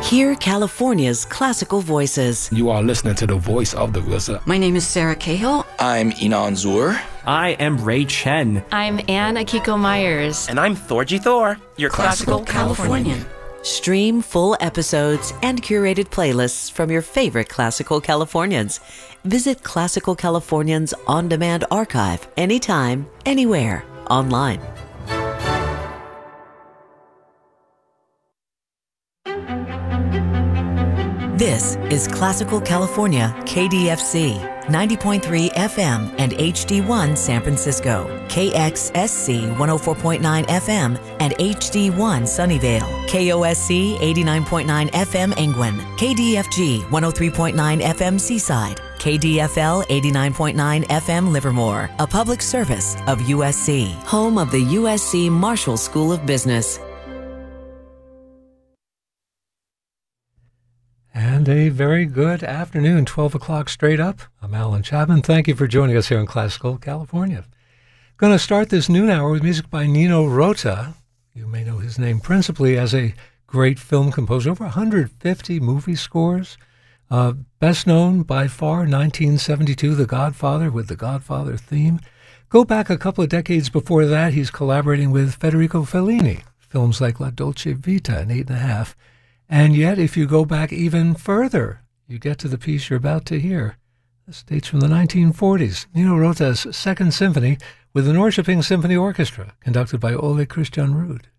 Hear California's classical voices. You are listening to the voice of the RZA. My name is Sarah Cahill. I'm Inan Zur. I am Ray Chen. I'm Anne Akiko Myers. And I'm Thorgy Thor, your classical Californian. Stream full episodes and curated playlists from your favorite classical Californians. Visit Classical Californians on-demand archive anytime, anywhere, online. This is Classical California, KDFC, 90.3 FM and HD1 San Francisco, KXSC 104.9 FM and HD1 Sunnyvale, KOSC 89.9 FM Angwin, KDFG 103.9 FM Seaside, KDFL 89.9 FM Livermore, a public service of USC, home of the USC Marshall School of Business. And a very good afternoon, 12 o'clock straight up. I'm Alan Chapman. Thank you for joining us here in Classical California. Going to start this noon hour with music by Nino Rota. You may know his name principally as a great film composer, over 150 movie scores. Best known by far, 1972, The Godfather with the Godfather theme. Go back a couple of decades before that, he's collaborating with Federico Fellini. Films like La Dolce Vita and 8½. And yet, if you go back even further, you get to the piece you're about to hear. This dates from the 1940s. Nino Rota's Second Symphony with the Norrköping Symphony Orchestra, conducted by Ole Christian Ruud.